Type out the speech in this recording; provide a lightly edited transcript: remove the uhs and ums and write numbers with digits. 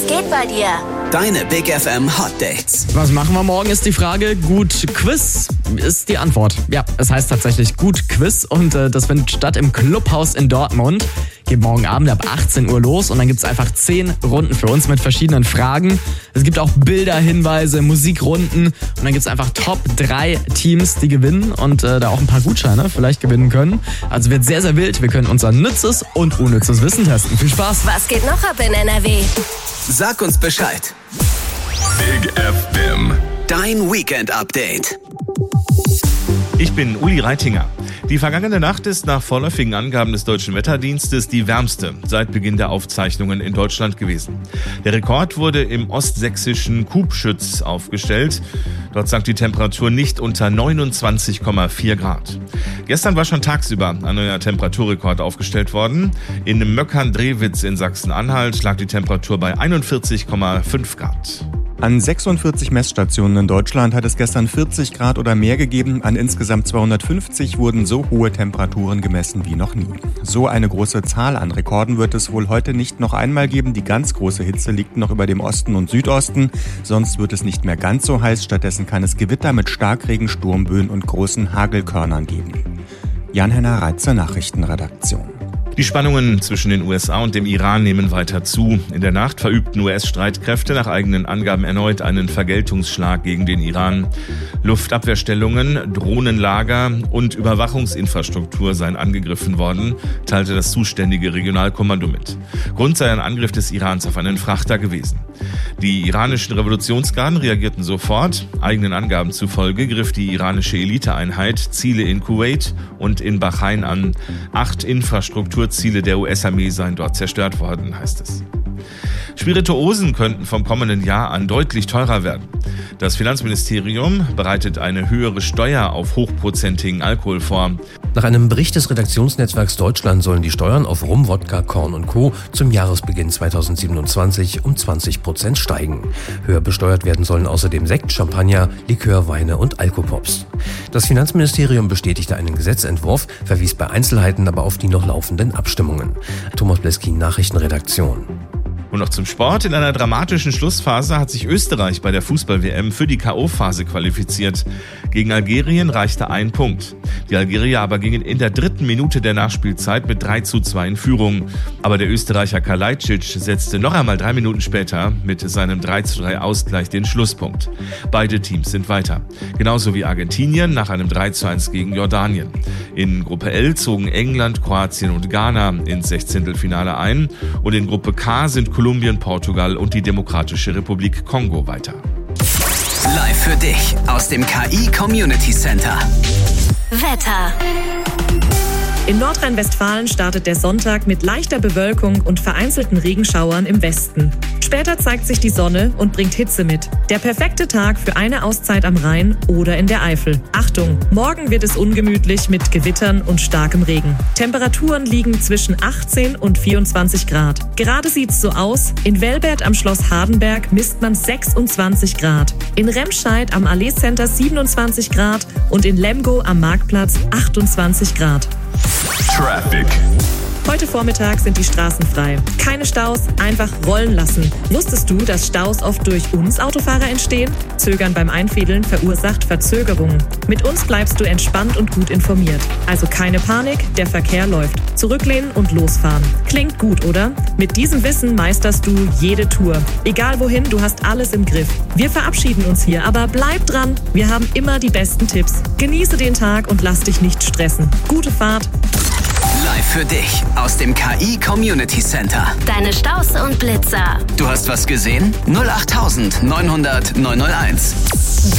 geht bei dir? Deine Big FM Hot Dates. Was machen wir morgen, ist die Frage. Gut Quiz ist die Antwort. Ja, es heißt tatsächlich Gut Quiz und das findet statt im Clubhaus in Dortmund. Geht morgen Abend ab 18 Uhr los und dann gibt es einfach 10 Runden für uns mit verschiedenen Fragen. Es gibt auch Bilder, Hinweise, Musikrunden und dann gibt es einfach Top 3 Teams, die gewinnen und da auch ein paar Gutscheine vielleicht gewinnen können. Also wird sehr, sehr wild. Wir können unser nützes und unnützes Wissen testen. Viel Spaß! Was geht noch ab in NRW? Sag uns Bescheid. Big FM. Dein Weekend-Update. Ich bin Uli Reitinger. Die vergangene Nacht ist nach vorläufigen Angaben des Deutschen Wetterdienstes die wärmste seit Beginn der Aufzeichnungen in Deutschland gewesen. Der Rekord wurde im ostsächsischen Kubschütz aufgestellt. Dort sank die Temperatur nicht unter 29,4 Grad. Gestern war schon tagsüber ein neuer Temperaturrekord aufgestellt worden. In Möckern-Drewitz in Sachsen-Anhalt lag die Temperatur bei 41,5 Grad. An 46 Messstationen in Deutschland hat es gestern 40 Grad oder mehr gegeben. An insgesamt 250 wurden so hohe Temperaturen gemessen wie noch nie. So eine große Zahl an Rekorden wird es wohl heute nicht noch einmal geben. Die ganz große Hitze liegt noch über dem Osten und Südosten. Sonst wird es nicht mehr ganz so heiß. Stattdessen kann es Gewitter mit Starkregen, Sturmböen und großen Hagelkörnern geben. Jan-Henner Reitz zur Nachrichtenredaktion. Die Spannungen zwischen den USA und dem Iran nehmen weiter zu. In der Nacht verübten US-Streitkräfte nach eigenen Angaben erneut einen Vergeltungsschlag gegen den Iran. Luftabwehrstellungen, Drohnenlager und Überwachungsinfrastruktur seien angegriffen worden, teilte das zuständige Regionalkommando mit. Grund sei ein Angriff des Irans auf einen Frachter gewesen. Die iranischen Revolutionsgarden reagierten sofort. Eigenen Angaben zufolge griff die iranische Eliteeinheit Ziele in Kuwait und in Bahrain an. 8 Infrastrukturziele der US-Armee seien dort zerstört worden, heißt es. Spirituosen könnten vom kommenden Jahr an deutlich teurer werden. Das Finanzministerium bereitet eine höhere Steuer auf hochprozentigen Alkohol vor. Nach einem Bericht des Redaktionsnetzwerks Deutschland sollen die Steuern auf Rum, Wodka, Korn und Co. zum Jahresbeginn 2027 um 20% steigen. Höher besteuert werden sollen außerdem Sekt, Champagner, Likör, Weine und Alkopops. Das Finanzministerium bestätigte einen Gesetzentwurf, verwies bei Einzelheiten aber auf die noch laufenden Abstimmungen. Thomas Bleskin, Nachrichtenredaktion. Und noch zum Sport. In einer dramatischen Schlussphase hat sich Österreich bei der Fußball-WM für die K.O.-Phase qualifiziert. Gegen Algerien reichte ein Punkt. Die Algerier aber gingen in der 3. Minute der Nachspielzeit mit 3:2 in Führung. Aber der Österreicher Kalajdzic setzte noch einmal 3 Minuten später mit seinem 3:3 Ausgleich den Schlusspunkt. Beide Teams sind weiter. Genauso wie Argentinien nach einem 3:1 gegen Jordanien. In Gruppe L zogen England, Kroatien und Ghana ins Sechzehntelfinale ein. Und in Gruppe K sind Kolumbien, Portugal und die Demokratische Republik Kongo weiter. Live für dich aus dem KI Community Center. Wetter. In Nordrhein-Westfalen startet der Sonntag mit leichter Bewölkung und vereinzelten Regenschauern im Westen. Später zeigt sich die Sonne und bringt Hitze mit. Der perfekte Tag für eine Auszeit am Rhein oder in der Eifel. Achtung, morgen wird es ungemütlich mit Gewittern und starkem Regen. Temperaturen liegen zwischen 18 und 24 Grad. Gerade sieht's so aus, in Velbert am Schloss Hardenberg misst man 26 Grad. In Remscheid am Allee Center 27 Grad und in Lemgo am Marktplatz 28 Grad. Traffic. Heute Vormittag sind die Straßen frei. Keine Staus, einfach rollen lassen. Wusstest du, dass Staus oft durch uns Autofahrer entstehen? Zögern beim Einfädeln verursacht Verzögerungen. Mit uns bleibst du entspannt und gut informiert. Also keine Panik, der Verkehr läuft. Zurücklehnen und losfahren. Klingt gut, oder? Mit diesem Wissen meisterst du jede Tour. Egal wohin, du hast alles im Griff. Wir verabschieden uns hier, aber bleib dran. Wir haben immer die besten Tipps. Genieße den Tag und lass dich nicht stressen. Gute Fahrt. Live für dich aus dem KI Community Center. Deine Staus und Blitzer. Du hast was gesehen? 08900 901.